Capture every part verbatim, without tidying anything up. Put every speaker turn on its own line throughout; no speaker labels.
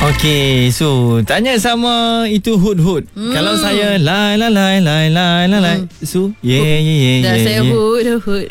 Okey, so tanya sama itu Hud-Hud. Hmm. Kalau saya lai lai lai lai lai lai lai. So, yeah yeah yeah.
Dah
yeah,
saya
yeah.
Hud Hud.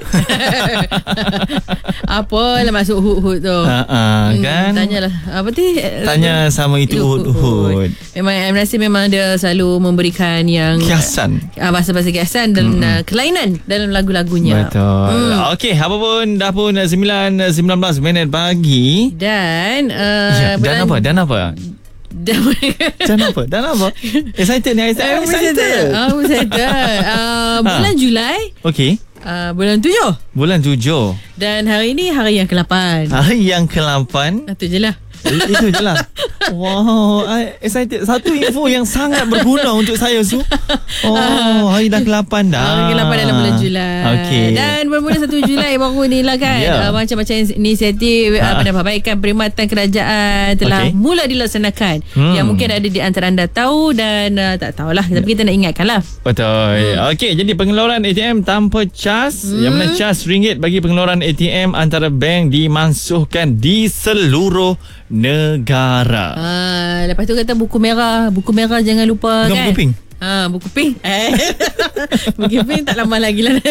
Apalah masuk Hud-Hud tu.
Ha ah,
Hmm,
kan?
Tanyalah. Apa tu?
Tanya sama itu Hud-Hud.
Memang saya rasa memang dia selalu memberikan yang
Kiasan.
Ah, bahasa-bahasa kiasan dan uh, kelainan dalam lagu-lagunya.
Betul.
Hmm.
Okey, apa pun dah pun sembilan sembilan belas minit pagi.
Dan uh,
Ya, dan apa? Dan apa?
Dan,
Dan apa? Dan apa? Excited ni, excited. excited.
Ah, excited. Uh, bulan Julai.
Okey.
Uh, bulan tujuh.
Bulan tujuh.
Dan hari ini hari yang ke lapan.
Hari yang ke lapan.
Itu je lah.
Itu je lah. Wow, I excited. Satu info yang sangat berguna untuk saya, Su. Oh, hari dah ke lapan dah.
Hari ke lapan dalam bulan Julai.
Okey.
Dan bermula satu Julai baru ni lah kan.
Yeah.
Uh, macam-macam inisiatif uh, Penambahbaikan Perkhidmatan Kerajaan telah
Okay.
mula dilaksanakan.
Hmm.
Yang mungkin ada di antara anda tahu dan uh, tak tahulah. Tapi kita nak ingatkan lah.
Betul. Hmm. Okey, jadi pengeluaran A T M tanpa cas, hmm. yang mana cas ringgit bagi pengeluaran A T M antara bank dimansuhkan di seluruh negara.
Ah, lepas tu kata buku merah, buku merah jangan lupa.
Bukan
kan.
buku pink.
Ha, buku pink. Eh. Buku pink tak lama lagi lah.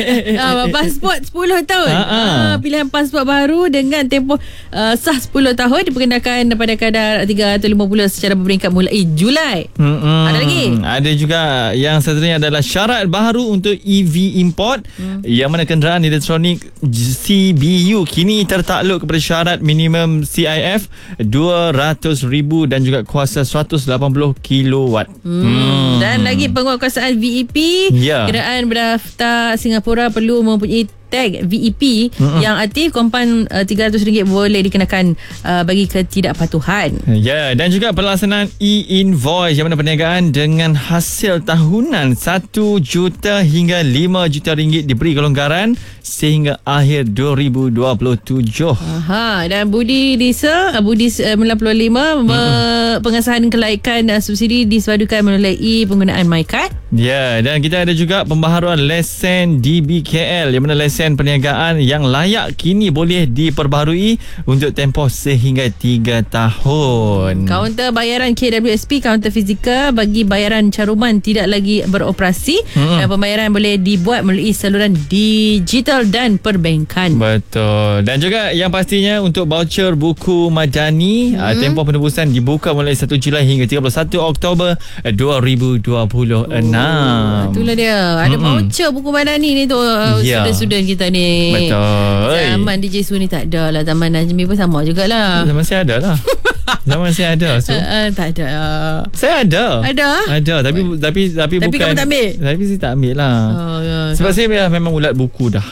Ha, pasport sepuluh tahun.
Ha, ha.
Ha, pilihan pasport baru dengan tempoh uh, sah sepuluh tahun diperkenalkan pada kadar tiga ratus lima puluh secara berperingkat mulai Julai.
Hmm,
Ada lagi?
Ada juga yang seterusnya adalah syarat baru untuk E V import, hmm. yang mana kenderaan elektronik C B U kini tertakluk kepada syarat minimum C I F dua ratus ribu dan juga kuasa seratus lapan puluh kilowatt.
Hmm. Hmm. Dan lagi penguatkuasaan V E P.
Ya.
Kenderaan berdaftar Singapura perlu mempunyai tag V E P mm-hmm. yang aktif. Kompan uh, tiga ratus ringgit boleh dikenakan uh, bagi ketidakpatuhan.
Ya, dan juga pelaksanaan e-invoice yang mana perniagaan dengan hasil tahunan satu juta hingga lima juta ringgit diberi kelonggaran sehingga akhir dua ribu dua puluh tujuh.
Aha, dan Budi Disa uh, Budi uh, sembilan puluh lima mm-hmm. me- pengesahan kelaikan uh, subsidi disepadukan melalui penggunaan MyCard.
Ya, dan kita ada juga pembaharuan lesen D B K L yang mana lesen perniagaan yang layak kini boleh diperbaharui untuk tempoh sehingga tiga tahun.
Kaunter bayaran K W S P, kaunter fizikal bagi bayaran caruman tidak lagi beroperasi. Hmm. Dan pembayaran boleh dibuat melalui saluran digital dan perbankan.
Betul. Dan juga yang pastinya untuk voucher buku Madani, hmm. uh, tempoh penebusan dibuka mulai satu Julai hingga tiga puluh satu Oktober dua ribu dua puluh enam.
Oh, itulah dia. Ada
Mm-mm.
voucher buku Madani ni tu uh,
Ya.
student-student kita ni.
Betul.
Zaman D J Su ni tak ada lah. Zaman Najmi pun sama jugalah.
Zaman saya ada lah. Zaman saya ada. So.
Uh, uh, tak ada.
Saya ada.
Ada?
Ada. Tapi tapi tapi,
Tapi
bukan.
kamu tak ambil?
Tapi saya tak ambil lah.
Oh, ya.
Sebab saya memang ulat buku dah.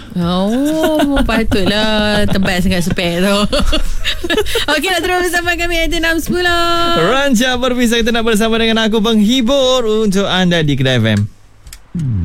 Oh, patutlah tebal sangat spek tu. Okey, nak terus bersama kami di enam sepuluh.
Ranca berpisah, kita nak bersama dengan aku penghibur untuk anda di Kedai F M.